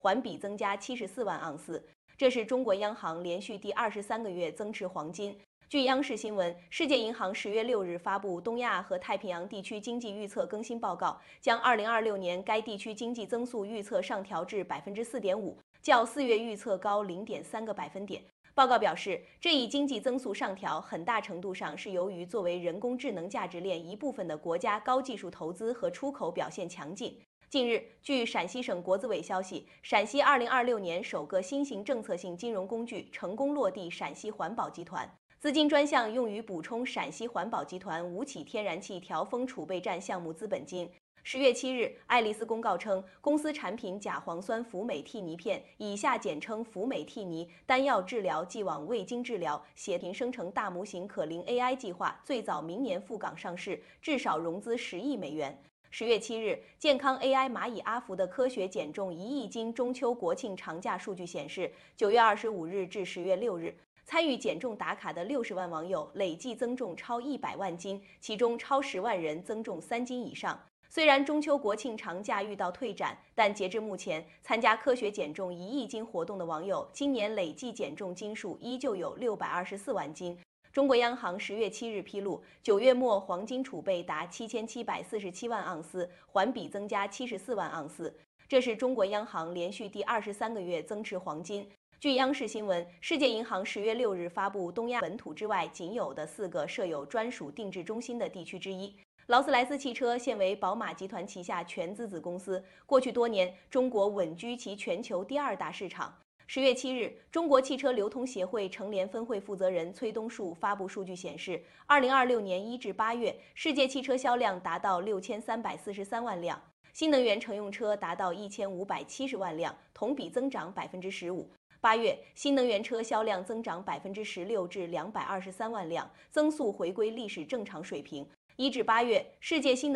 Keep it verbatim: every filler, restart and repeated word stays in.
环比增加七十四万盎司。这是中国央行连续第二十三个月增持黄金。据央视新闻，世界银行十月六日发布东亚和太平洋地区经济预测更新报告，将二零二六年该地区经济增速预测上调至百分之四点五，较四月预测高零点三个百分点。报告表示，这一经济增速上调很大程度上是由于作为人工智能价值链一部分的国家高技术投资和出口表现强劲。近日，据陕西省国资委消息，陕西二零二六年首个新型政策性金融工具成功落地陕西环保集团，资金专项用于补充陕西环保集团吴起天然气调峰储备站项目资本金。十月七日，爱丽丝公告称，公司产品甲磺酸辅美替尼片（以下简称辅美替尼）单药治疗既往未经治疗血频生成大模型可灵 A I 计划最早明年赴港上市，至少融资十亿美元。十月七日，健康 A I 蚂蚁阿福的科学减重一亿斤中秋国庆长假数据显示，九月二十五日至十月六日，参与减重打卡的六十万网友累计增重超一百万斤，其中超十万人增重三斤以上。虽然中秋国庆长假遇到退展，但截至目前，参加科学减重一亿斤活动的网友，今年累计减重斤数依旧有六百二十四万斤。中国央行十月七日披露，九月末黄金储备达七千七百四十七万盎司，环比增加七十四万盎司。这是中国央行连续第二十三个月增持黄金。据央视新闻，世界银行十月六日发布东亚本土之外仅有的四个设有专属定制中心的地区之一。劳斯莱斯汽车现为宝马集团旗下全资子公司，过去多年，中国稳居其全球第二大市场。十月七日，中国汽车流通协会成联分会负责人崔东树发布数据显示，二零二六年一至八月，世界汽车销量达到六千三百四十三万辆，新能源乘用车达到一千五百七十万辆，同比增长百分之十五。八月，新能源车销量增长百分之十六至两百二十三万辆，增速回归历史正常水平。一至八月，世界新能